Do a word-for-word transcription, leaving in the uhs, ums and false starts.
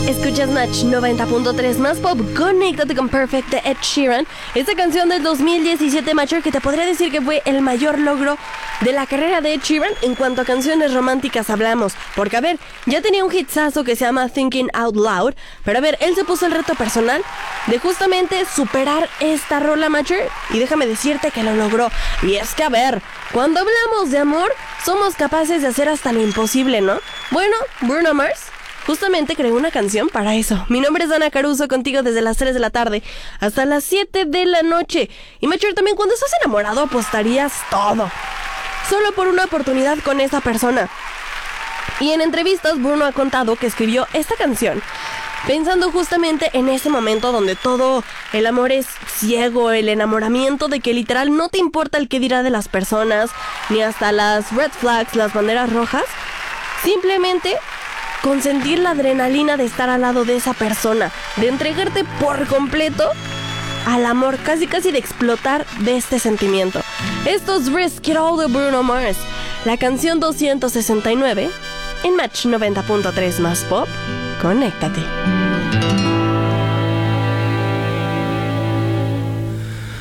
Escuchas Match noventa punto tres más pop, conéctate con Perfect de Ed Sheeran. Esta canción del dos mil diecisiete, Matcher, que te podría decir que fue el mayor logro de la carrera de Ed Sheeran en cuanto a canciones románticas hablamos. Porque a ver, ya tenía un hitsazo que se llama Thinking Out Loud, pero a ver, él se puso el reto personal de justamente superar esta rola, Matcher, y déjame decirte que lo logró. Y es que a ver, cuando hablamos de amor, somos capaces de hacer hasta lo imposible, ¿no? Bueno, Bruno Mars justamente creó una canción para eso. Mi nombre es Dana Caruso, contigo desde las tres de la tarde hasta las siete de la noche. Y Matcher, también cuando estás enamorado apostarías todo, solo por una oportunidad con esa persona. Y en entrevistas Bruno ha contado que escribió esta canción pensando justamente en ese momento donde todo el amor es ciego, el enamoramiento de que literal no te importa el qué dirá de las personas, ni hasta las red flags, las banderas rojas. Simplemente consentir la adrenalina de estar al lado de esa persona, de entregarte por completo al amor, casi casi de explotar de este sentimiento. Esto es Risk It All de Bruno Mars, la canción doscientos sesenta y nueve en Match noventa punto tres más pop. Conéctate.